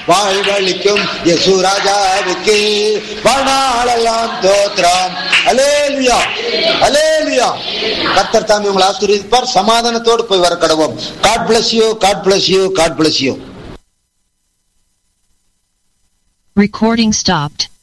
வாழ்வழிக்கும் இயேசு ராஜாவுக்கு வாழ்நாளெல்லாம் தோத்திரம். அல்லேலூயா, அல்லேலூயா. கர்த்தர் தாமே உங்களை ஆசீர்வதிப்பார். சமாதானத்தோடு போய் வர கடவோம். God bless you, God bless you, God bless you. Recording stopped.